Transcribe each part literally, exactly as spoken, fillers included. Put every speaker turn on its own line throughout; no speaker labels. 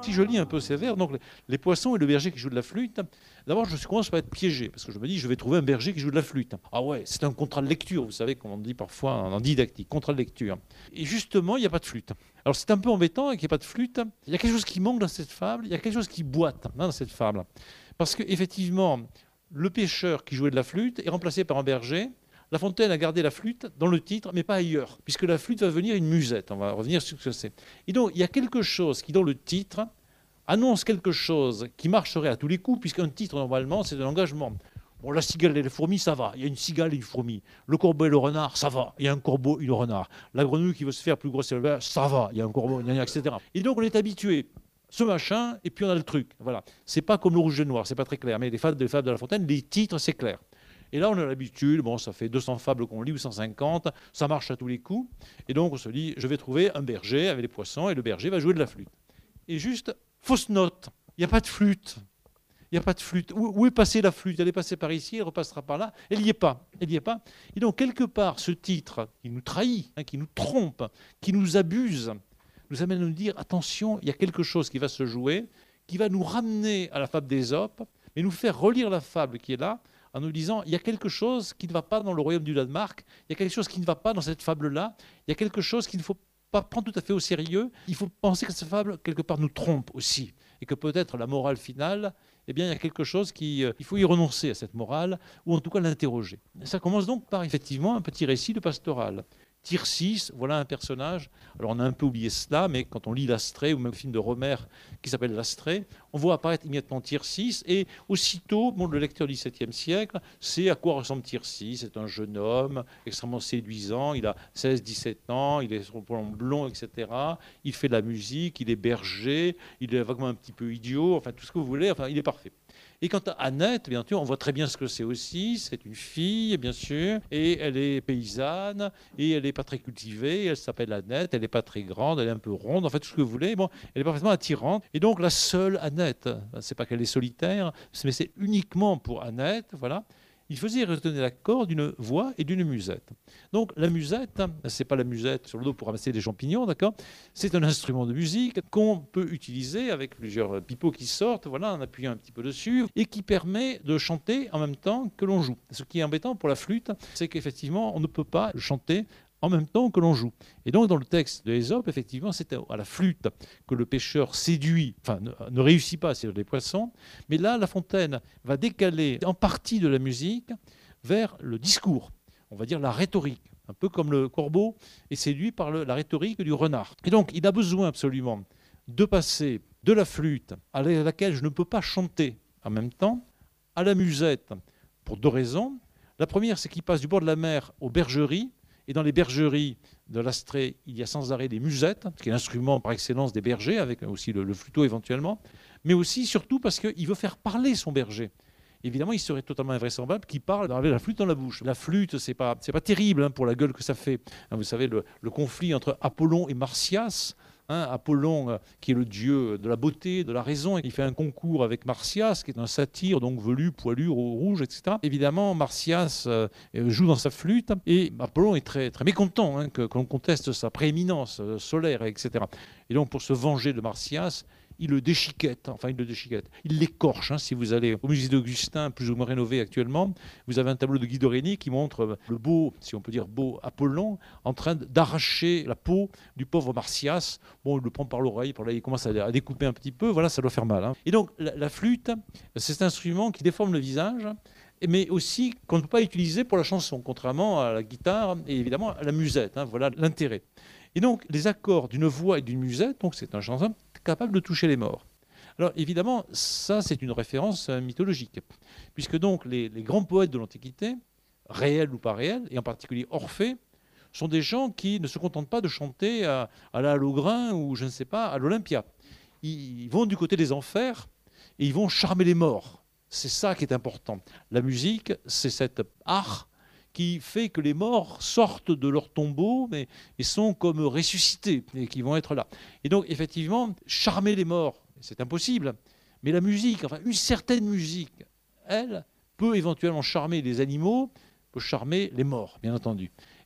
Si je lis un peu ces vers, donc les, les poissons et le berger qui joue de la flûte, d'abord je commence par être piégé, parce que je me dis je vais trouver un berger qui joue de la flûte. Ah ouais, c'est un contrat de lecture, vous savez, comme on dit parfois en didactique, contrat de lecture. Et justement, il n'y a pas de flûte. Alors c'est un peu embêtant qu'il n'y ait pas de flûte. Il y a quelque chose qui manque dans cette fable, il y a quelque chose qui boite hein, dans cette fable. Parce qu'effectivement, le pêcheur qui jouait de la flûte est remplacé par un berger. La Fontaine a gardé la flûte dans le titre, mais pas ailleurs, puisque la flûte va devenir une musette. On va revenir sur ce que c'est. Et donc, il y a quelque chose qui, dans le titre, annonce quelque chose qui marcherait à tous les coups, puisqu'un titre, normalement, c'est un engagement. Bon, la cigale et les fourmis, ça va. Il y a une cigale et une fourmi. Le corbeau et le renard, ça va. Il y a un corbeau et le renard. La grenouille qui veut se faire plus grosse, ça va. Il y a un corbeau, et cetera. Et donc, on est habitué. Ce machin, et puis on a le truc. Voilà. C'est pas comme le rouge et le noir, c'est pas très clair. Mais les fables de, les fables de La Fontaine, les titres, c'est clair. Et là, on a l'habitude, bon, ça fait deux cents fables qu'on lit, ou cent cinquante, ça marche à tous les coups. Et donc, on se dit, je vais trouver un berger avec des poissons, et le berger va jouer de la flûte. Et juste, fausse note, il n'y a pas de flûte. Il n'y a pas de flûte. Où, où est passée la flûte? Elle est passée par ici, elle repassera par là. Elle n'y est pas. Elle n'y est pas. Et donc, quelque part, ce titre qui nous trahit, hein, qui nous trompe, qui nous abuse, nous amène à nous dire, attention, il y a quelque chose qui va se jouer, qui va nous ramener à la fable d'Ésope, mais nous faire relire la fable qui est là, en nous disant, il y a quelque chose qui ne va pas dans le royaume du Danemark, il y a quelque chose qui ne va pas dans cette fable-là, il y a quelque chose qu'il ne faut pas prendre tout à fait au sérieux, il faut penser que cette fable, quelque part, nous trompe aussi, et que peut-être la morale finale, eh bien, il y a quelque chose qui, euh, il faut y renoncer à cette morale, ou en tout cas l'interroger. Ça commence donc par, effectivement, un petit récit de pastoral. Tircis, voilà un personnage. Alors on a un peu oublié cela, mais quand on lit l'Astrée, ou même le film de Romer qui s'appelle l'Astrée, on voit apparaître immédiatement Tircis, et aussitôt, bon, le lecteur du dix-septième siècle sait à quoi ressemble Tircis. C'est un jeune homme extrêmement séduisant, il a seize dix-sept ans, il est blond, et cetera. Il fait de la musique, il est berger, il est vaguement un petit peu idiot, enfin tout ce que vous voulez, enfin il est parfait. Et quant à Annette, bien sûr, on voit très bien ce que c'est aussi. C'est une fille, bien sûr, et elle est paysanne, et elle n'est pas très cultivée. Elle s'appelle Annette, elle n'est pas très grande, elle est un peu ronde, en fait, tout ce que vous voulez. Bon, elle est parfaitement attirante. Et donc, la seule Annette, c'est pas qu'elle est solitaire, mais c'est uniquement pour Annette, voilà. Il faisait retenir la corde d'une voix et d'une musette. Donc la musette, c'est pas la musette sur le dos pour ramasser des champignons, d'accord? C'est un instrument de musique qu'on peut utiliser avec plusieurs pipeaux qui sortent, voilà, en appuyant un petit peu dessus, et qui permet de chanter en même temps que l'on joue. Ce qui est embêtant pour la flûte, c'est qu'effectivement, on ne peut pas chanter en même temps que l'on joue. Et donc, dans le texte de Ésope, effectivement, c'est à la flûte que le pêcheur séduit, enfin, ne, ne réussit pas à séduire les poissons, mais là, La Fontaine va décaler en partie de la musique vers le discours, on va dire la rhétorique, un peu comme le corbeau est séduit par le, la rhétorique du renard. Et donc, il a besoin absolument de passer de la flûte, à laquelle je ne peux pas chanter en même temps, à la musette, pour deux raisons. La première, c'est qu'il passe du bord de la mer aux bergeries. Et dans les bergeries de l'Astrée, il y a sans arrêt des musettes, qui est l'instrument par excellence des bergers, avec aussi le, le flûteau éventuellement, mais aussi, surtout, parce qu'il veut faire parler son berger. Évidemment, il serait totalement invraisemblable qu'il parle avec la flûte dans la bouche. La flûte, c'est pas, c'est pas terrible hein, pour la gueule que ça fait. Hein, vous savez, le, le conflit entre Apollon et Marsyas, hein, Apollon, euh, qui est le dieu de la beauté, de la raison, il fait un concours avec Marsyas, qui est un satyre, donc velu, poilu, rouge, et cetera. Évidemment, Marsyas euh, joue dans sa flûte, et Apollon est très, très mécontent hein, que, que l'on conteste sa prééminence euh, solaire, et cetera. Et donc, pour se venger de Marsyas, il le déchiquette, enfin il le déchiquette, il l'écorche. Hein, si vous allez au musée d'Augustin, plus ou moins rénové actuellement, vous avez un tableau de Guido Reni qui montre le beau, si on peut dire beau Apollon, en train d'arracher la peau du pauvre Marsyas. Bon, il le prend par l'oreille, par là il commence à découper un petit peu, voilà, ça doit faire mal. Hein. Et donc la, la flûte, c'est un instrument qui déforme le visage, mais aussi qu'on ne peut pas utiliser pour la chanson, contrairement à la guitare et évidemment à la musette. Hein, voilà l'intérêt. Et donc les accords d'une voix et d'une musette, donc c'est un chanson capable de toucher les morts. Alors évidemment, ça c'est une référence mythologique, puisque donc les, les grands poètes de l'Antiquité, réels ou pas réels, et en particulier Orphée, sont des gens qui ne se contentent pas de chanter à, à la Lohengrin ou je ne sais pas, à l'Olympia. Ils, ils vont du côté des enfers et ils vont charmer les morts. C'est ça qui est important. La musique, c'est cet art qui fait que les morts sortent de leur tombeau mais, et sont comme ressuscités et qui vont être là. Et donc, effectivement, charmer les morts, c'est impossible. Mais la musique, enfin, une certaine musique, elle, peut éventuellement charmer les animaux, peut charmer les morts, bien entendu.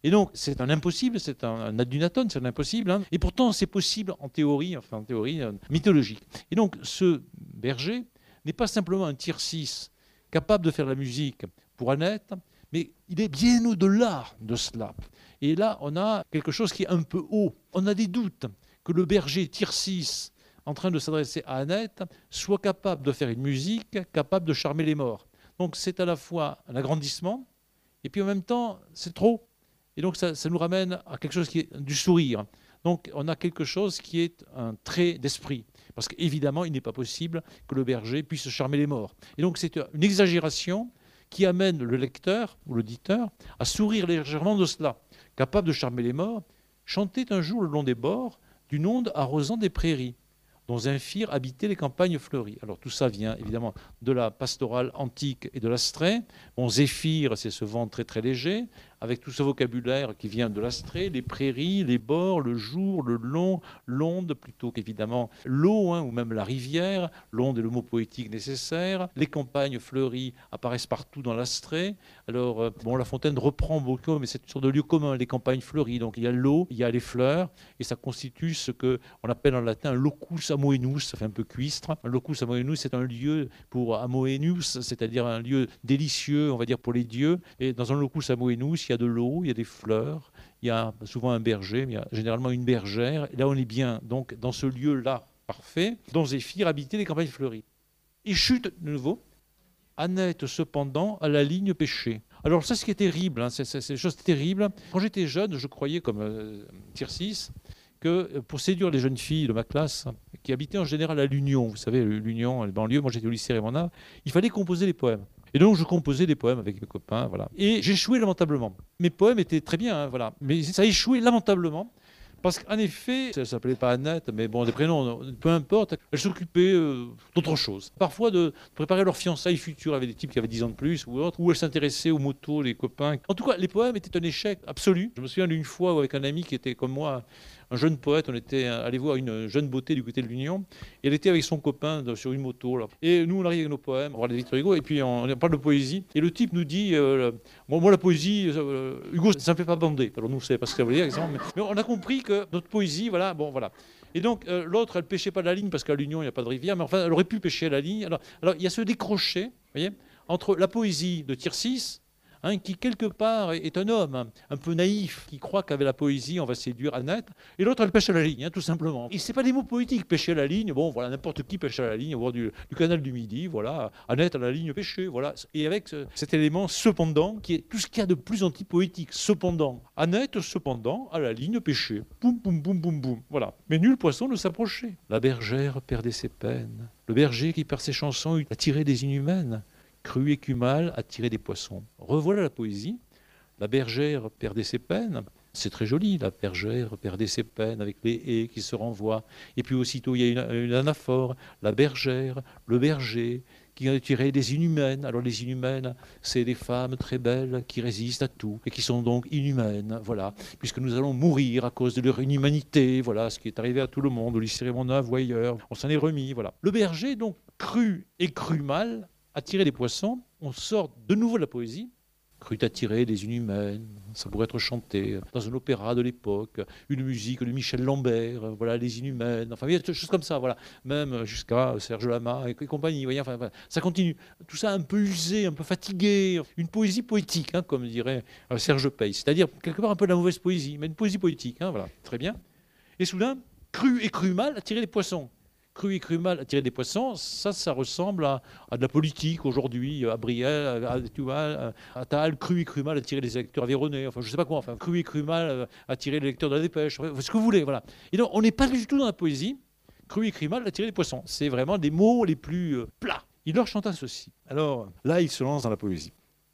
Et donc, c'est un impossible, c'est un, un adunatone, c'est un impossible. Hein. Et pourtant, c'est possible en théorie, enfin en théorie euh, mythologique. Et donc, ce berger n'est pas simplement un Tircis capable de faire la musique pour Annette, mais il est bien au-delà de cela. Et là, on a quelque chose qui est un peu haut. On a des doutes que le berger Tircis, en train de s'adresser à Annette, soit capable de faire une musique, capable de charmer les morts. Donc, c'est à la fois un agrandissement, et puis en même temps, c'est trop. Et donc, ça, ça nous ramène à quelque chose qui est du sourire. Donc, on a quelque chose qui est un trait d'esprit. Parce qu'évidemment, il n'est pas possible que le berger puisse charmer les morts. Et donc, c'est une exagération qui amène le lecteur ou l'auditeur à sourire légèrement de cela. Capable de charmer les morts, chantait un jour le long des bords d'une onde arrosant des prairies, dont Zéphyr habitait les campagnes fleuries. Alors tout ça vient évidemment de la pastorale antique et de l'astrée. Bon, Zéphyr, c'est ce vent très très léger, avec tout ce vocabulaire qui vient de l'astrée, les prairies, les bords, le jour, le long, l'onde, plutôt qu'évidemment l'eau, hein, ou même la rivière. L'onde est le mot poétique nécessaire. Les campagnes fleuries apparaissent partout dans l'astrée. Alors, euh, bon, La Fontaine reprend beaucoup, mais c'est une sorte de lieu commun, les campagnes fleuries. Donc il y a l'eau, il y a les fleurs, et ça constitue ce qu'on appelle en latin un locus amoenus, ça fait un peu cuistre. Un locus amoenus, c'est un lieu pour amoenus, c'est-à-dire un lieu délicieux, on va dire, pour les dieux. Et dans un locus amoenus, il y a de l'eau, il y a des fleurs, il y a souvent un berger, mais il y a généralement une bergère. Et là, on est bien donc dans ce lieu-là parfait, dont Zéphyr habitait les campagnes fleuries. Et chute de nouveau, Annette cependant à la ligne pêchée. Alors ça, ce qui est terrible, hein, c'est, c'est, c'est des choses terribles. Quand j'étais jeune, je croyais, comme euh, Tircis, que pour séduire les jeunes filles de ma classe, qui habitaient en général à l'Union, vous savez, l'Union, les banlieues, moi j'étais au lycée Raymond, il fallait composer les poèmes. Et donc je composais des poèmes avec mes copains, voilà. Et j'échouais lamentablement. Mes poèmes étaient très bien, hein, voilà, mais ça échouait lamentablement. Parce qu'en effet, ça ne s'appelait pas Annette, mais bon, des prénoms, peu importe, elles s'occupaient euh, d'autre chose. Parfois de préparer leur fiançailles futures avec des types qui avaient dix ans de plus ou autre, ou elles s'intéressaient aux motos, les copains. En tout cas, les poèmes étaient un échec absolu. Je me souviens d'une fois avec un ami qui était comme moi, un jeune poète, on était allé voir une jeune beauté du côté de l'Union, et elle était avec son copain sur une moto. Là. Et nous, on arrive avec nos poèmes, on parle de Victor Hugo, et puis on, on parle de poésie. Et le type nous dit, euh, bon, moi la poésie, euh, Hugo, ça ne me fait pas bander. Alors nous, on ne savait pas ce que ça voulait dire, mais, mais on a compris que notre poésie, voilà, bon, voilà. Et donc, euh, l'autre, elle ne pêchait pas la ligne, parce qu'à l'Union, il n'y a pas de rivière, mais enfin, elle aurait pu pêcher la ligne. Alors, alors il y a ce décroché, vous voyez, entre la poésie de Tircis, Hein, qui quelque part est un homme hein, un peu naïf, qui croit qu'avec la poésie on va séduire Annette, et l'autre elle pêche à la ligne, hein, tout simplement. Et c'est pas des mots poétiques, pêcher à la ligne, bon voilà, n'importe qui pêche à la ligne au bord du, du canal du Midi, voilà, Annette à la ligne pêcher, voilà. Et avec ce, cet élément cependant, qui est tout ce qu'il y a de plus antipoétique, cependant. Annette cependant à la ligne pêcher, boum boum boum boum boum, voilà. Mais nul poisson ne s'approchait. La bergère perdait ses peines, le berger qui par ses chansons eut attiré des inhumaines, cru écumal à tirer des poissons. Revoilà la poésie. La bergère perdait ses peines. C'est très joli, la bergère perdait ses peines avec les haies qui se renvoient. Et puis aussitôt, il y a une, une anaphore. La bergère, le berger, qui a tiré des inhumaines. Alors les inhumaines, c'est des femmes très belles qui résistent à tout et qui sont donc inhumaines, voilà. Puisque nous allons mourir à cause de leur inhumanité, voilà, ce qui est arrivé à tout le monde, au lycée Raymond ou ailleurs. On s'en est remis, voilà. Le berger, donc, cru et cru mal, attirer des poissons, on sort de nouveau de la poésie, crut attirer des inhumaines, ça pourrait être chanté dans un opéra de l'époque, une musique de Michel Lambert, voilà, les inhumaines, enfin, il y a des choses comme ça, voilà, même jusqu'à Serge Lama et, et compagnie, voyez, enfin, enfin, ça continue. Tout ça un peu usé, un peu fatigué, une poésie poétique, hein, comme dirait Serge Pey, c'est-à-dire quelque part un peu de la mauvaise poésie, mais une poésie poétique, hein, voilà, très bien. Et soudain, cru et cru mal attirer des poissons. Cru et cru mal attirer des poissons, ça, ça ressemble à, à de la politique aujourd'hui, à Briel, à, tu vois, à Tal, cru et cru mal attirer les électeurs aveyronnais, enfin je sais pas quoi, enfin cru et cru mal attirer les lecteurs de la Dépêche, enfin, ce que vous voulez, voilà. Et donc on n'est pas du tout dans la poésie, cru et cru mal attirer les poissons, c'est vraiment des mots les plus euh, plats. Il leur chanta ceci. Alors là, il se lance dans la poésie.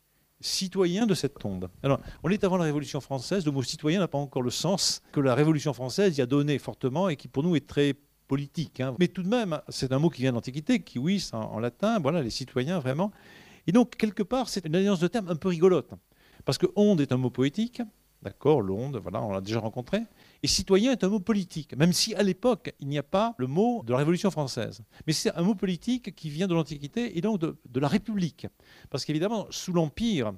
Citoyen de cette tombe. Alors, on est avant la Révolution française, le mot citoyen n'a pas encore le sens que la Révolution française y a donné fortement et qui pour nous est très politique, hein. Mais tout de même, c'est un mot qui vient de l'Antiquité, qui oui, en, en latin, voilà, les citoyens vraiment. Et donc, quelque part, c'est une alliance de termes un peu rigolote. Parce que onde est un mot poétique, d'accord, l'onde, voilà, on l'a déjà rencontré. Et citoyen est un mot politique, même si à l'époque, il n'y a pas le mot de la Révolution française. Mais c'est un mot politique qui vient de l'Antiquité et donc de, de la République. Parce qu'évidemment, sous l'Empire,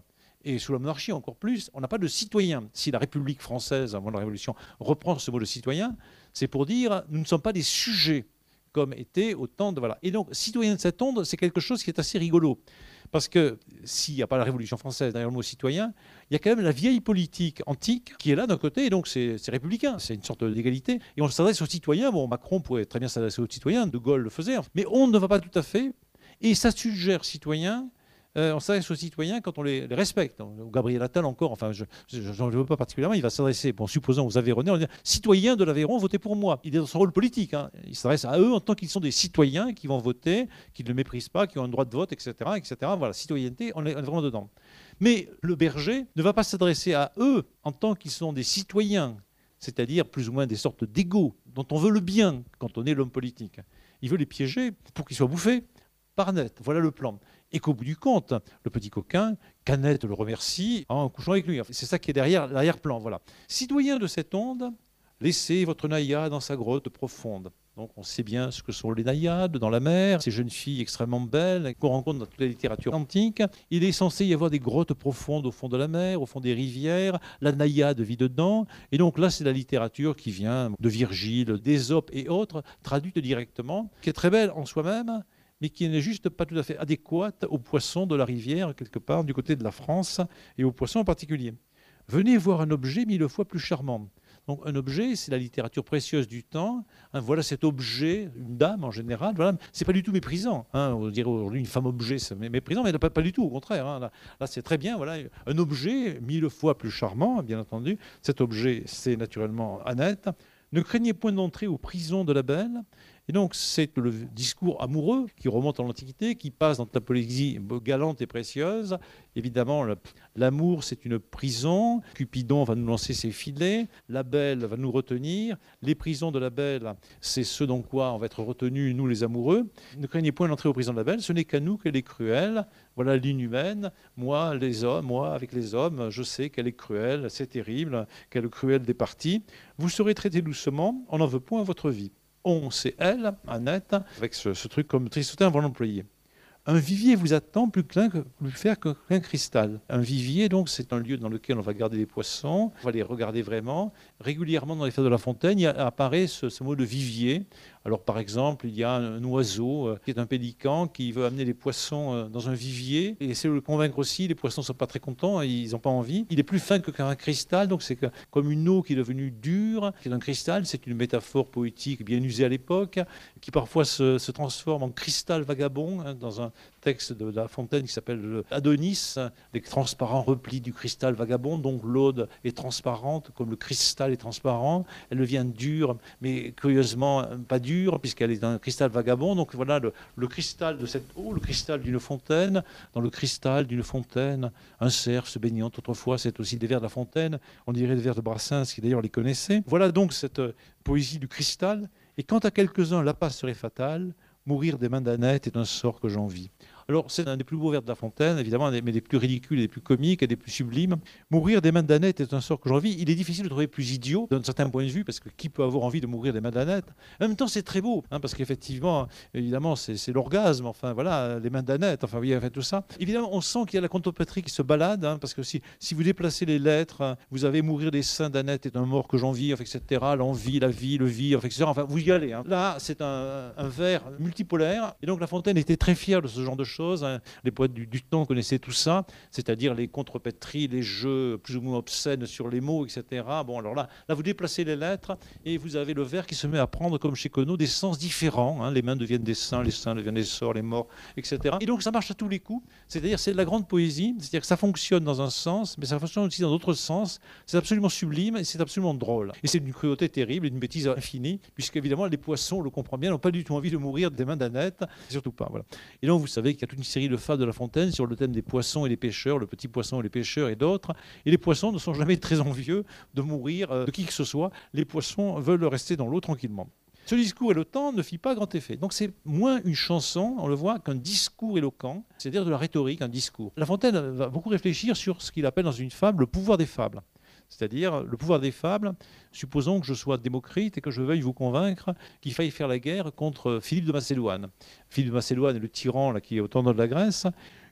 et sous la monarchie encore plus, on n'a pas de citoyen. Si la République française, avant la Révolution, reprend ce mot de citoyen, c'est pour dire nous ne sommes pas des sujets, comme était au temps de... Voilà. Et donc, citoyen de cette onde, c'est quelque chose qui est assez rigolo. Parce que s'il n'y a pas la Révolution française derrière le mot citoyen, il y a quand même la vieille politique antique qui est là d'un côté, et donc c'est républicain, c'est une sorte d'égalité. Et on s'adresse aux citoyens, bon, Macron pourrait très bien s'adresser aux citoyens, De Gaulle le faisait, mais on ne va pas tout à fait, et ça suggère citoyen. Euh, on s'adresse aux citoyens quand on les, les respecte. Gabriel Attal encore, enfin, je n'en veux pas particulièrement, il va s'adresser, bon, supposons aux Aveyronais, on dit citoyens de l'Aveyron, votez pour moi. Il est dans son rôle politique. Hein. Il s'adresse à eux en tant qu'ils sont des citoyens qui vont voter, qui ne le méprisent pas, qui ont un droit de vote, et cetera, et cetera. Voilà, citoyenneté, on est, on est vraiment dedans. Mais le berger ne va pas s'adresser à eux en tant qu'ils sont des citoyens, c'est-à-dire plus ou moins des sortes d'égaux dont on veut le bien quand on est l'homme politique. Il veut les piéger pour qu'ils soient bouffés par net. Voilà le plan. Et qu'au bout du compte, le petit coquin, Canette le remercie en couchant avec lui. C'est ça qui est derrière l'arrière-plan. Voilà. Citoyens de cette onde, laissez votre naïade dans sa grotte profonde. Donc on sait bien ce que sont les naïades dans la mer, ces jeunes filles extrêmement belles qu'on rencontre dans toute la littérature antique. Il est censé y avoir des grottes profondes au fond de la mer, au fond des rivières. La naïade vit dedans. Et donc là, c'est la littérature qui vient de Virgile, d'Ésope et autres, traduite directement, qui est très belle en soi-même, mais qui n'est juste pas tout à fait adéquate aux poissons de la rivière, quelque part, du côté de la France, et aux poissons en particulier. Venez voir un objet mille fois plus charmant. Donc un objet, c'est la littérature précieuse du temps. Hein, voilà cet objet, une dame en général. Voilà. C'est pas du tout méprisant. Hein, on dirait aujourd'hui une femme objet, c'est méprisant, mais pas, pas du tout, au contraire. Hein, là, là c'est très bien. Voilà, un objet mille fois plus charmant, bien entendu. Cet objet, c'est naturellement Annette. Ne craignez point d'entrer aux prisons de la belle. Et donc, c'est le discours amoureux qui remonte à l'Antiquité, qui passe dans la poésie galante et précieuse. Évidemment, l'amour, c'est une prison. Cupidon va nous lancer ses filets. La belle va nous retenir. Les prisons de la belle, c'est ce dans quoi on va être retenus, nous les amoureux. Ne craignez point d'entrer aux prisons de la belle. Ce n'est qu'à nous qu'elle est cruelle. Voilà l'inhumaine. Moi, les hommes, moi, avec les hommes, je sais qu'elle est cruelle, c'est terrible, qu'elle est cruelle des parties. Vous serez traité doucement, on n'en veut point à votre vie. On, c'est elle, Annette, avec ce, ce truc comme Tristotin va l'employer. Un vivier vous attend plus, clin, plus faire qu'un cristal. Un vivier, donc, c'est un lieu dans lequel on va garder les poissons, on va les regarder vraiment. Régulièrement, dans les fêtes de la Fontaine, il apparaît ce, ce mot de vivier. Alors, par exemple, il y a un oiseau euh, qui est un pélican qui veut amener les poissons euh, dans un vivier et essaie de le convaincre aussi. Les poissons ne sont pas très contents, ils n'ont pas envie. Il est plus fin qu'un cristal, donc c'est comme une eau qui est devenue dure. C'est un cristal, c'est une métaphore poétique bien usée à l'époque, qui parfois se, se transforme en cristal vagabond, hein, dans un texte de La Fontaine qui s'appelle Adonis, les transparents replis du cristal vagabond. Donc l'aude est transparente, comme le cristal est transparent. Elle devient dure, mais curieusement pas dure, puisqu'elle est un cristal vagabond. Donc voilà le, le cristal de cette eau, le cristal d'une fontaine. Dans le cristal d'une fontaine, un cerf se baignant autrefois, c'est aussi des vers de La Fontaine. On dirait des vers de Brassens, qui d'ailleurs les connaissait. Voilà donc cette poésie du cristal. Et quant à quelques-uns, la passe serait fatale. Mourir des mains d'Annette est un sort que j'envie. Alors, c'est un des plus beaux vers de La Fontaine, évidemment, mais des plus ridicules, et des plus comiques et des plus sublimes. Mourir des mains d'Annette est un sort que j'envie. Il est difficile de trouver plus idiot, d'un certain point de vue, parce que qui peut avoir envie de mourir des mains d'Annette? En même temps, c'est très beau, hein, parce qu'effectivement, évidemment, c'est l'orgasme, enfin, voilà, les mains d'Annette, enfin, oui, enfin, tout ça. Évidemment, on sent qu'il y a la contrepoétrie qui se balade, hein, parce que si, si vous déplacez les lettres, hein, vous avez mourir des seins d'Annette est un mort que j'envie, enfin, et cetera, l'envie, la vie, le vie, enfin, et cetera. Enfin, vous y allez. Hein. Là, c'est un, un vers multipolaire, et donc La Fontaine était très fière de ce genre de choses. Hein. Les poètes du, du temps connaissaient tout ça, c'est-à-dire les contrepétries, les jeux plus ou moins obscènes sur les mots, et cetera. Bon, alors là, là, vous déplacez les lettres et vous avez le vers qui se met à prendre, comme chez Conneau, des sens différents. Hein. Les mains deviennent des seins, les seins deviennent des sorts, les morts, et cetera. Et donc ça marche à tous les coups. C'est-à-dire c'est de la grande poésie, c'est-à-dire que ça fonctionne dans un sens, mais ça fonctionne aussi dans d'autres sens. C'est absolument sublime et c'est absolument drôle. Et c'est d'une cruauté terrible, d'une bêtise infinie, puisqu'évidemment les poissons, on le comprend bien, n'ont pas du tout envie de mourir des mains d'Annette, surtout pas. Voilà. Et donc vous savez qu'il y a toute une série de fables de La Fontaine sur le thème des poissons et des pêcheurs, le petit poisson et les pêcheurs et d'autres. Et les poissons ne sont jamais très envieux de mourir de qui que ce soit. Les poissons veulent rester dans l'eau tranquillement. Ce discours éloquent ne fit pas grand effet. Donc c'est moins une chanson, on le voit, qu'un discours éloquent, c'est-à-dire de la rhétorique, un discours. La Fontaine va beaucoup réfléchir sur ce qu'il appelle dans une fable le pouvoir des fables. C'est-à-dire le pouvoir des fables, supposons que je sois Démocrite et que je veuille vous convaincre qu'il faille faire la guerre contre Philippe de Macédoine. Philippe de Macédoine est le tyran là, qui est au temps de la Grèce.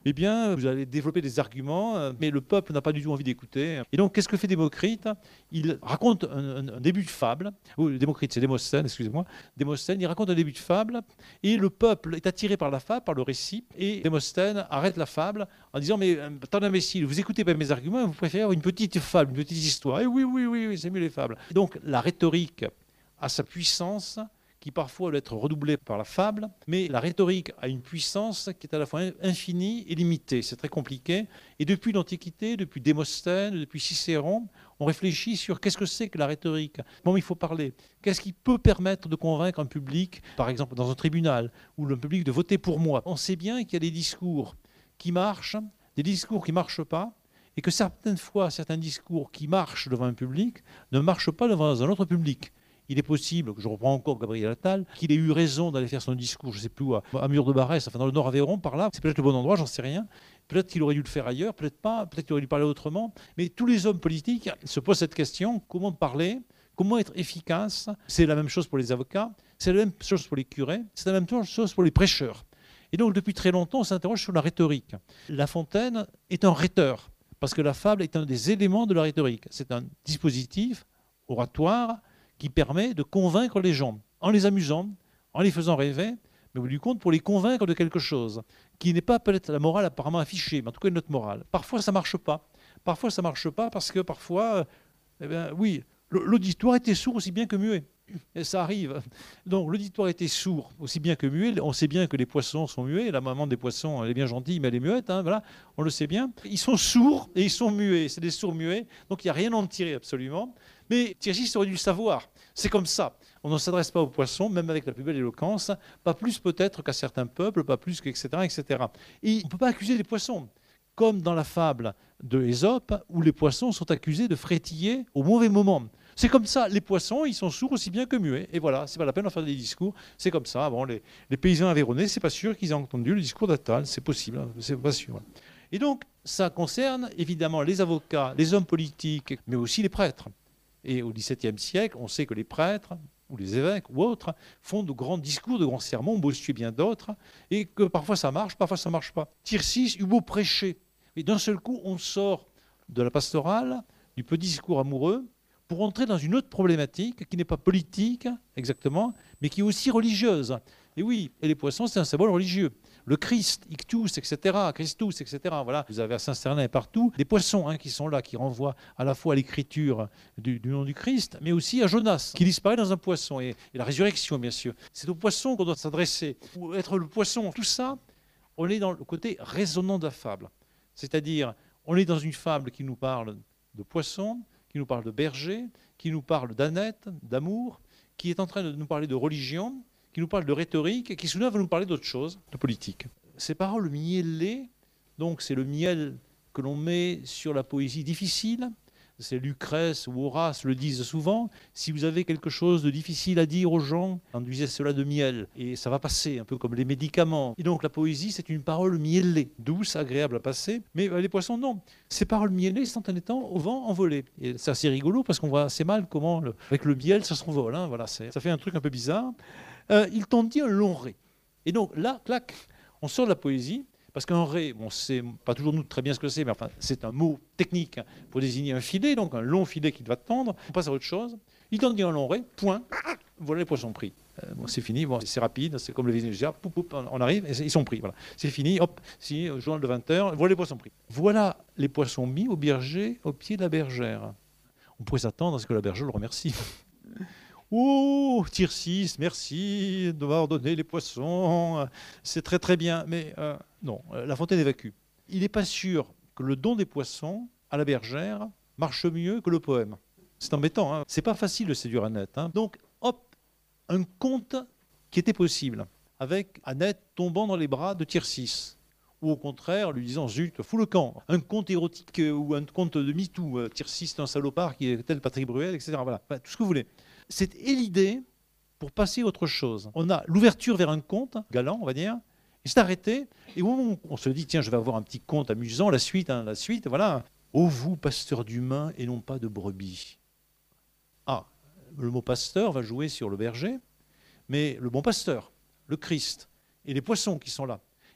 eh bien, vous allez développer des arguments, mais le peuple n'a pas du tout envie d'écouter. Et donc, qu'est-ce que fait Démocrite? Il raconte un, un, un début de fable, ou Démocrite, c'est Démosthène, excusez-moi, Démosthène, il raconte un début de fable, et le peuple est attiré par la fable, par le récit, et Démosthène arrête la fable en disant, mais tant d'imbéciles, vous écoutez pas mes arguments, vous préférez avoir une petite fable, une petite histoire. Et oui, oui, oui, oui, c'est mieux les fables. Et donc, la rhétorique a sa puissance, qui parfois doit être redoublée par la fable, mais la rhétorique a une puissance qui est à la fois infinie et limitée. C'est très compliqué. Et depuis l'Antiquité, depuis Démosthène, depuis Cicéron, on réfléchit sur qu'est-ce que c'est que la rhétorique, comment il faut parler, qu'est-ce qui peut permettre de convaincre un public, par exemple dans un tribunal, ou le public de voter pour moi. On sait bien qu'il y a des discours qui marchent, des discours qui ne marchent pas, et que certaines fois, certains discours qui marchent devant un public ne marchent pas devant un autre public. Il est possible, que je reprends encore Gabriel Attal, qu'il ait eu raison d'aller faire son discours, je ne sais plus où, à, à Mur-de-Barrès, enfin dans le Nord Aveyron, par là. C'est peut-être le bon endroit, j'en sais rien. Peut-être qu'il aurait dû le faire ailleurs, peut-être pas, peut-être qu'il aurait dû parler autrement. Mais tous les hommes politiques se posent cette question, comment parler, comment être efficace. C'est la même chose pour les avocats, c'est la même chose pour les curés, c'est la même chose pour les prêcheurs. Et donc depuis très longtemps, on s'interroge sur la rhétorique. La Fontaine est un rhéteur, parce que la fable est un des éléments de la rhétorique. C'est un dispositif oratoire qui permet de convaincre les gens, en les amusant, en les faisant rêver, mais au bout du compte, pour les convaincre de quelque chose, qui n'est pas peut-être la morale apparemment affichée, mais en tout cas notre morale. Parfois, ça ne marche pas. Parfois, ça ne marche pas parce que parfois, eh bien, oui, l'auditoire était sourd aussi bien que muet. Et ça arrive. Donc l'auditoire était sourd aussi bien que muet. On sait bien que les poissons sont muets. La maman des poissons, elle est bien gentille, mais elle est muette. Hein, voilà, on le sait bien. Ils sont sourds et ils sont muets. C'est des sourds muets. Donc il n'y a rien à en tirer absolument. Mais Tircis aurait dû le savoir. C'est comme ça. On ne s'adresse pas aux poissons, même avec la plus belle éloquence. Pas plus peut-être qu'à certains peuples, pas plus qu'et cetera, et cetera. Et on ne peut pas accuser les poissons. Comme dans la fable de Ésope, où les poissons sont accusés de frétiller au mauvais moment. C'est comme ça, les poissons, ils sont sourds aussi bien que muets. Et voilà, c'est pas la peine de faire des discours. C'est comme ça. Bon, les, les paysans aveyronnais, c'est pas sûr qu'ils aient entendu le discours d'Attal. C'est possible, hein, c'est pas sûr. Et donc, ça concerne évidemment les avocats, les hommes politiques, mais aussi les prêtres. Et au dix-septième siècle, on sait que les prêtres, ou les évêques, ou autres, font de grands discours, de grands sermons, Bossuet bien d'autres, et que parfois ça marche, parfois ça ne marche pas. Tircis eut beau prêcher. Et d'un seul coup, on sort de la pastorale, du petit discours amoureux, pour entrer dans une autre problématique qui n'est pas politique exactement, mais qui est aussi religieuse. Et oui, et les poissons, c'est un symbole religieux. Le Christ, ictus, et cetera, Christus, et cetera. Voilà, vous avez à Saint-Cernin et partout des poissons hein, qui sont là, qui renvoient à la fois à l'écriture du, du nom du Christ, mais aussi à Jonas, qui disparaît dans un poisson, et, et la résurrection, bien sûr. C'est au poisson qu'on doit s'adresser, ou être le poisson. Tout ça, on est dans le côté résonnant de la fable. C'est-à-dire, on est dans une fable qui nous parle de poissons, qui nous parle de berger, qui nous parle d'Annette, d'amour, qui est en train de nous parler de religion, qui nous parle de rhétorique, et qui soudain va nous parler d'autre chose, de politique. Ces paroles miellées, donc c'est le miel que l'on met sur la poésie difficile, c'est Lucrèce ou Horace le disent souvent, si vous avez quelque chose de difficile à dire aux gens, enduisez cela de miel, et ça va passer, un peu comme les médicaments. Et donc la poésie, c'est une parole miellée, douce, agréable à passer, mais les poissons, non. Ces paroles miellées sont en étant au vent envolées. Et c'est assez rigolo, parce qu'on voit assez mal comment, le, avec le miel, ça s'envole, hein, voilà, ça fait un truc un peu bizarre. Euh, ils t'ont dit un long ré. Et donc là, clac, on sort de la poésie, parce qu'un ré, bon, c'est pas toujours nous très bien ce que c'est, mais enfin, c'est un mot technique pour désigner un filet, donc un long filet qui va tendre. On passe à autre chose. Ils t'ont dit un long ré, point, voilà les poissons pris. Euh, bon, c'est fini, bon, c'est rapide, c'est comme le Vénézuela, poup, poup, on arrive, et ils sont pris. Voilà. C'est fini, hop, si, journal de vingt heures, voilà les poissons pris. Voilà les poissons mis au berger, au pied de la bergère. On pourrait s'attendre à ce que la bergère le remercie. Oh, Tircis, merci de m'avoir donné les poissons, c'est très très bien. Mais euh, non, La Fontaine évacue. Il n'est pas sûr que le don des poissons à la bergère marche mieux que le poème. C'est embêtant, hein. C'est pas facile de séduire Annette. Hein. Donc, hop, un conte qui était possible, avec Annette tombant dans les bras de Tircis. Ou au contraire, lui disant, zut, fous le camp. Un conte érotique ou un conte de MeToo. Tircis, c'est un salopard qui est tel Patrick Bruel, et cetera. Voilà, enfin, tout ce que vous voulez. C'est l'idée pour passer à autre chose. On a l'ouverture vers un conte galant, on va dire, et c'est arrêté. Et on, on se dit, tiens, je vais avoir un petit conte amusant, la suite, hein, la suite, voilà. Ô vous, pasteurs d'humains et non pas de brebis. Ah, le mot pasteur va jouer sur le berger, mais le bon pasteur, le Christ, et les poissons qui sont là.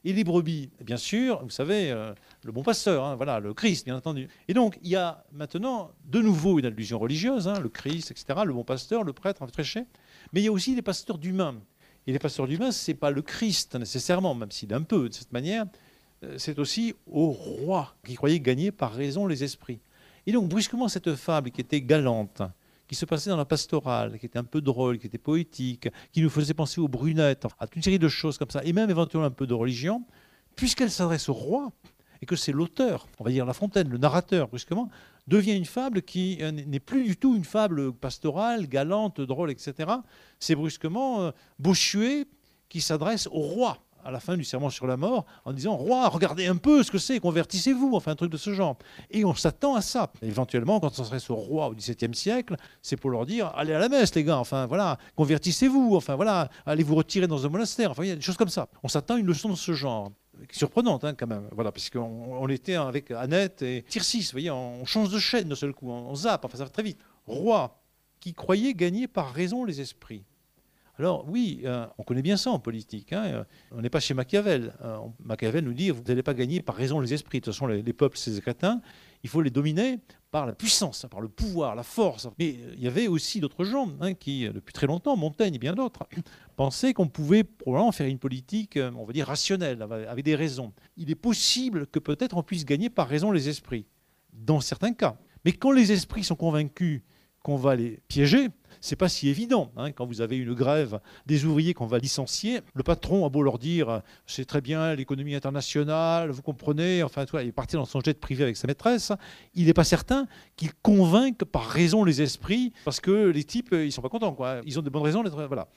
Et les brebis, bien sûr, vous savez, euh, le bon pasteur, hein, voilà, le Christ, bien entendu. Et donc, il y a maintenant de nouveau une allusion religieuse, hein, le Christ, et cetera, le bon pasteur, le prêtre, un prêcher. Mais il y a aussi les pasteurs d'humains. Et les pasteurs d'humains, ce n'est pas le Christ nécessairement, même s'il est un peu de cette manière, c'est aussi au roi qui croyait gagner par raison les esprits. Et donc, brusquement, cette fable qui était galante, qui se passait dans la pastorale, qui était un peu drôle, qui était poétique, qui nous faisait penser aux brunettes, à toute une série de choses comme ça, et même éventuellement un peu de religion, puisqu'elle s'adresse au roi, et que c'est l'auteur, on va dire La Fontaine, le narrateur, brusquement, devient une fable qui n'est plus du tout une fable pastorale, galante, drôle, et cetera. C'est brusquement euh, Bossuet qui s'adresse au roi à la fin du serment sur la mort, en disant « Roi, regardez un peu ce que c'est, convertissez-vous », enfin un truc de ce genre. Et on s'attend à ça. Éventuellement, quand on s'adresse au roi au XVIIe siècle, c'est pour leur dire « Allez à la messe, les gars, enfin voilà, convertissez-vous, enfin voilà, allez vous retirer dans un monastère », enfin il y a des choses comme ça. On s'attend à une leçon de ce genre. Surprenante hein, quand même, voilà, parce qu'on on était avec Annette et Tircis, vous voyez, on change de chaîne d'un seul coup, on zappe, enfin ça va très vite. Roi qui croyait gagner par raison les esprits. Alors oui, euh, on connaît bien ça en politique, hein, on n'est pas chez Machiavel. Euh, Machiavel nous dit, vous n'allez pas gagner par raison les esprits, de toute façon les, les peuples c'est des crétins, il faut les dominer par la puissance, par le pouvoir, la force. Mais il y avait aussi d'autres gens hein, qui, depuis très longtemps, Montaigne et bien d'autres, pensaient qu'on pouvait probablement faire une politique, on va dire, rationnelle, avec des raisons. Il est possible que peut-être on puisse gagner par raison les esprits, dans certains cas. Mais quand les esprits sont convaincus qu'on va les piéger, c'est pas si évident. Hein. Quand vous avez une grève des ouvriers qu'on va licencier, le patron a beau leur dire « c'est très bien l'économie internationale, vous comprenez », enfin, toi, il est parti dans son jet privé avec sa maîtresse, il n'est pas certain qu'il convainque par raison les esprits, parce que les types, ils sont pas contents, quoi. Ils ont de bonnes raisons d'être... Voilà.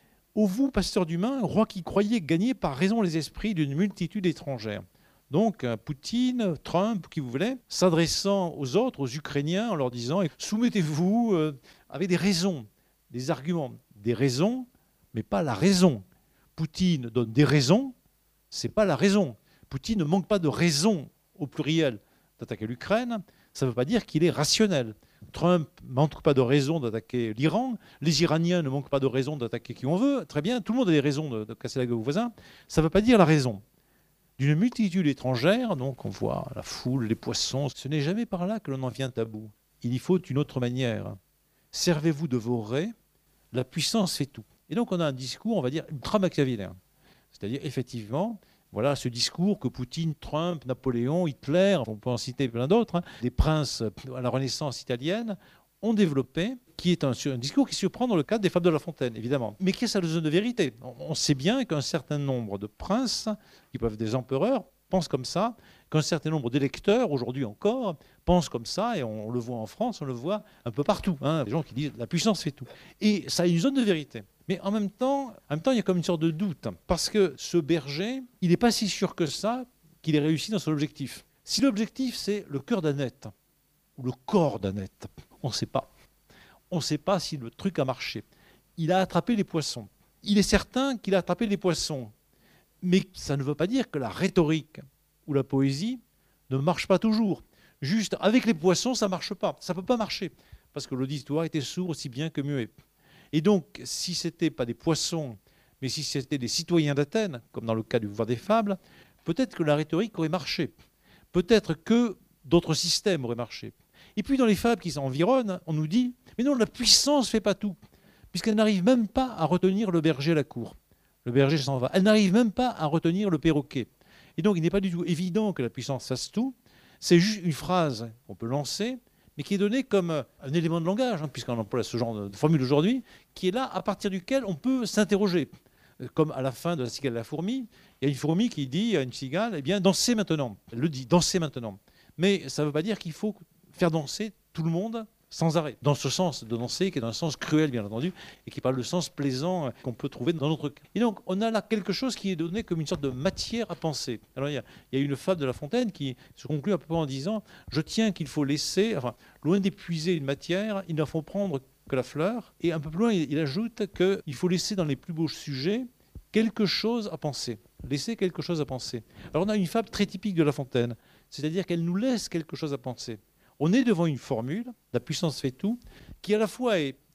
Ô vous, pasteur d'humains, roi qui croyait gagner par raison les esprits d'une multitude étrangère. Donc Poutine, Trump, qui vous voulez, s'adressant aux autres, aux Ukrainiens, en leur disant « soumettez-vous euh, avec des raisons, des arguments, des raisons, mais pas la raison. Poutine donne des raisons, c'est pas la raison. Poutine ne manque pas de raison, au pluriel, d'attaquer l'Ukraine, ça ne veut pas dire qu'il est rationnel. Trump ne manque pas de raison d'attaquer l'Iran, les Iraniens ne manquent pas de raison d'attaquer qui on veut, très bien, tout le monde a des raisons de, de casser la gueule aux voisins, ça ne veut pas dire la raison. D'une multitude étrangère, donc on voit la foule, les poissons, ce n'est jamais par là que l'on en vient à bout. Il y faut une autre manière. Servez-vous de vos raies, la puissance fait tout. Et donc on a un discours, on va dire, ultra machiavélien. C'est-à-dire, effectivement, voilà ce discours que Poutine, Trump, Napoléon, Hitler, on peut en citer plein d'autres, hein, des princes à la Renaissance italienne, ont développé, qui est un, un discours qui surprend dans le cadre des Fables de La Fontaine, évidemment, mais qui est sa leçon de vérité. On, on sait bien qu'un certain nombre de princes, qui peuvent être des empereurs, pensent comme ça, qu'un certain nombre d'électeurs, aujourd'hui encore, pensent comme ça, et on, on le voit en France, on le voit un peu partout. Hein, des gens qui disent « la puissance fait tout ». Et ça a une zone de vérité. Mais en même temps, en même temps, il y a comme une sorte de doute, parce que ce berger, il n'est pas si sûr que ça qu'il ait réussi dans son objectif. Si l'objectif, c'est le cœur d'Annette, ou le corps d'Annette, on ne sait pas. On ne sait pas si le truc a marché. Il a attrapé les poissons. Il est certain qu'il a attrapé les poissons. Mais ça ne veut pas dire que la rhétorique ou la poésie ne marche pas toujours. Juste, avec les poissons, ça ne marche pas. Ça ne peut pas marcher. Parce que l'auditoire était sourd aussi bien que muet. Et donc, si ce n'était pas des poissons, mais si c'était des citoyens d'Athènes, comme dans le cas du pouvoir des fables, peut-être que la rhétorique aurait marché. Peut-être que d'autres systèmes auraient marché. Et puis dans les fables qui s'environnent, on nous dit « mais non, la puissance ne fait pas tout », puisqu'elle n'arrive même pas à retenir le berger à la cour. Le berger s'en va. Elle n'arrive même pas à retenir le perroquet. Et donc il n'est pas du tout évident que la puissance fasse tout. C'est juste une phrase qu'on peut lancer, mais qui est donnée comme un élément de langage, hein, puisqu'on emploie ce genre de formule aujourd'hui, qui est là à partir duquel on peut s'interroger. Comme à la fin de La cigale et la fourmi, il y a une fourmi qui dit à une cigale « eh bien, dansez maintenant ». Elle le dit « dansez maintenant ». Mais ça ne veut pas dire qu'il faut faire danser tout le monde sans arrêt. Dans ce sens de danser, qui est dans un sens cruel, bien entendu, et qui parle de sens plaisant qu'on peut trouver dans notre cas. Et donc, on a là quelque chose qui est donné comme une sorte de matière à penser. Alors, il y a, il y a une fable de La Fontaine qui se conclut à peu près en disant « Je tiens qu'il faut laisser, enfin, loin d'épuiser une matière, il ne faut prendre que la fleur. » Et un peu plus loin, il, il ajoute qu'il faut laisser dans les plus beaux sujets quelque chose à penser. Laisser quelque chose à penser. Alors, on a une fable très typique de La Fontaine, c'est-à-dire qu'elle nous laisse quelque chose à penser. On est devant une formule, la puissance fait tout, qui à la fois est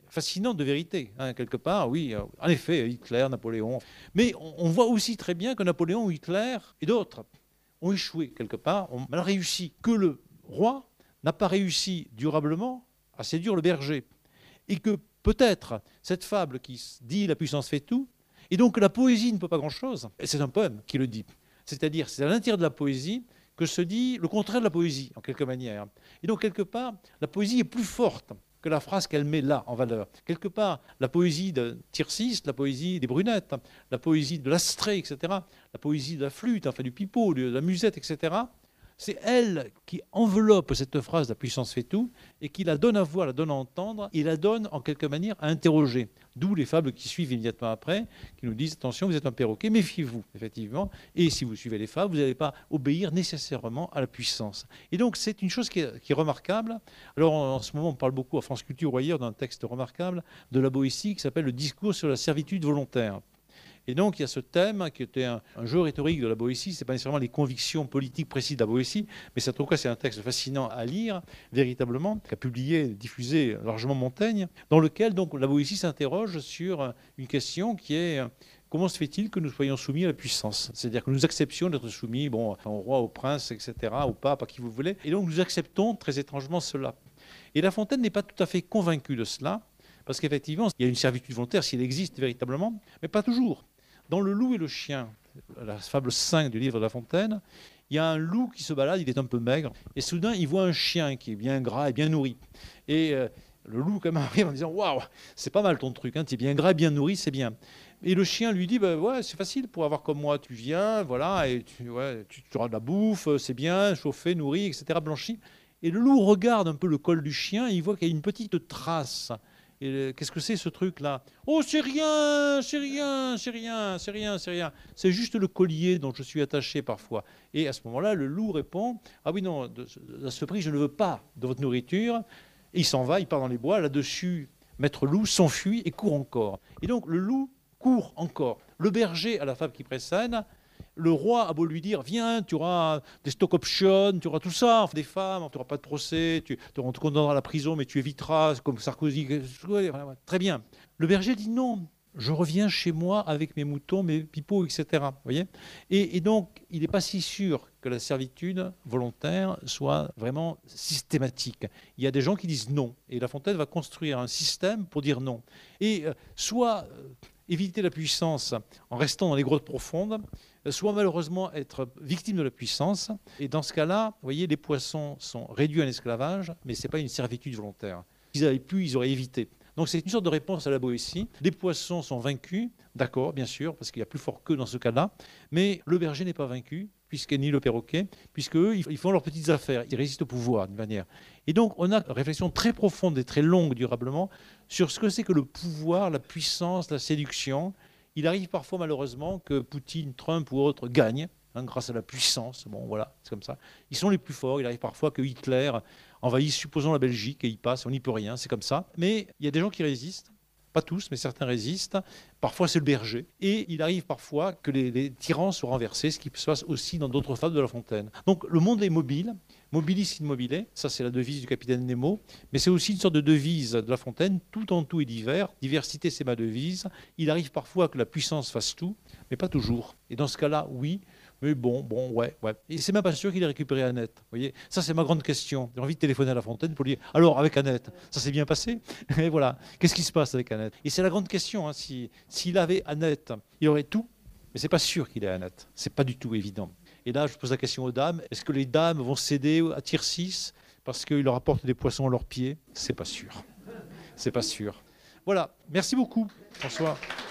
fascinante de vérité, hein, quelque part, oui. En effet, Hitler, Napoléon. Mais on voit aussi très bien que Napoléon, Hitler et d'autres ont échoué, quelque part, ont mal réussi. Que le roi n'a pas réussi durablement à séduire le berger. Et que peut-être cette fable qui dit « la puissance fait tout », et donc la poésie ne peut pas grand-chose, c'est un poème qui le dit. C'est-à-dire, c'est à l'intérieur de la poésie que se dit le contraire de la poésie, en quelque manière. Et donc, quelque part, la poésie est plus forte que la phrase qu'elle met là en valeur. Quelque part, la poésie de Tircis, la poésie des brunettes, la poésie de l'Astrée, et cetera, la poésie de la flûte, enfin du pipeau, de la musette, et cetera, c'est elle qui enveloppe cette phrase « la puissance fait tout » et qui la donne à voir, la donne à entendre et la donne en quelque manière à interroger. D'où les fables qui suivent immédiatement après, qui nous disent « attention, vous êtes un perroquet, méfiez-vous » effectivement. Et si vous suivez les fables, vous n'allez pas obéir nécessairement à la puissance. Et donc c'est une chose qui est, qui est remarquable. Alors en, en ce moment, on parle beaucoup à France Culture ou ailleurs d'un texte remarquable de la Boétie qui s'appelle « Le discours sur la servitude volontaire ». Et donc, il y a ce thème qui était un, un jeu rhétorique de la Boétie. Ce n'est pas nécessairement les convictions politiques précises de la Boétie, mais en tout cas, c'est un texte fascinant à lire, véritablement, qu'a publié, diffusé largement Montaigne, dans lequel donc, la Boétie s'interroge sur une question qui est comment se fait-il que nous soyons soumis à la puissance? C'est-à-dire que nous acceptions d'être soumis bon, au roi, au prince, et cetera, au pape, à qui vous voulez. Et donc, nous acceptons très étrangement cela. Et La Fontaine n'est pas tout à fait convaincu de cela, parce qu'effectivement, il y a une servitude volontaire s'il existe véritablement, mais pas toujours. Dans Le loup et le chien, la fable cinq du livre de La Fontaine, il y a un loup qui se balade, il est un peu maigre, et soudain il voit un chien qui est bien gras et bien nourri. Et euh, le loup quand même arrive en disant « Waouh, c'est pas mal ton truc, hein, tu es bien gras et bien nourri, c'est bien ». Et le chien lui dit bah, « Ouais, c'est facile pour avoir comme moi, tu viens, voilà, et tu, ouais, tu, tu auras de la bouffe, c'est bien, chauffé, nourri, et cetera, blanchi ». Et le loup regarde un peu le col du chien, et il voit qu'il y a une petite trace. Et qu'est-ce que c'est ce truc-là? Oh, c'est rien, c'est rien, c'est rien, c'est rien, c'est rien. C'est juste le collier dont je suis attaché parfois. Et à ce moment-là, le loup répond ah oui, non, à ce prix, je ne veux pas de votre nourriture. Et il s'en va, il part dans les bois. Là-dessus, maître loup s'enfuit et court encore. Et donc, le loup court encore. Le berger, à la fable qui précède, le roi a beau lui dire viens, tu auras des stock options, tu auras tout ça, des femmes, tu n'auras pas de procès, tu, on te condamnera à la prison, mais tu éviteras, comme Sarkozy. Très bien. Le berger dit non, je reviens chez moi avec mes moutons, mes pipeaux, et cetera. Vous voyez et, et donc, il n'est pas si sûr que la servitude volontaire soit vraiment systématique. Il y a des gens qui disent non, et La Fontaine va construire un système pour dire non. Et euh, soit euh, éviter la puissance en restant dans les grottes profondes, soit malheureusement être victime de la puissance. Et dans ce cas-là, vous voyez, les poissons sont réduits en esclavage, mais ce n'est pas une servitude volontaire. S'ils avaient pu, ils auraient évité. Donc c'est une sorte de réponse à la Boétie. Les poissons sont vaincus, d'accord, bien sûr, parce qu'il y a plus fort qu'eux dans ce cas-là, mais le berger n'est pas vaincu, puisque ni le perroquet, puisque eux, ils font leurs petites affaires, ils résistent au pouvoir d'une manière. Et donc on a une réflexion très profonde et très longue durablement sur ce que c'est que le pouvoir, la puissance, la séduction. Il arrive parfois malheureusement que Poutine, Trump ou autres gagnent, hein, grâce à la puissance. Bon voilà, c'est comme ça. Ils sont les plus forts. Il arrive parfois que Hitler envahisse, supposons, la Belgique et il passe, on n'y peut rien, c'est comme ça. Mais il y a des gens qui résistent. Pas tous, mais certains résistent. Parfois, c'est le berger. Et il arrive parfois que les, les tyrans soient renversés, ce qui se passe aussi dans d'autres fables de La Fontaine. Donc, le monde est mobile. Mobilis in mobile, ça c'est la devise du capitaine Nemo, mais c'est aussi une sorte de devise de La Fontaine, tout en tout est divers, diversité c'est ma devise, il arrive parfois que la puissance fasse tout, mais pas toujours. Et dans ce cas-là, oui, mais bon, bon, ouais, ouais. Et c'est même pas sûr qu'il ait récupéré Annette, vous voyez. Ça c'est ma grande question, j'ai envie de téléphoner à La Fontaine pour lui dire, alors avec Annette, ça s'est bien passé? Et voilà, qu'est-ce qui se passe avec Annette? Et c'est la grande question, hein. Si, s'il avait Annette, il aurait tout, mais c'est pas sûr qu'il ait Annette, c'est pas du tout évident. Et là, je pose la question aux dames, est-ce que les dames vont céder à Tircis parce qu'il leur apporte des poissons à leurs pieds? C'est pas sûr. C'est pas sûr. Voilà, merci beaucoup, François.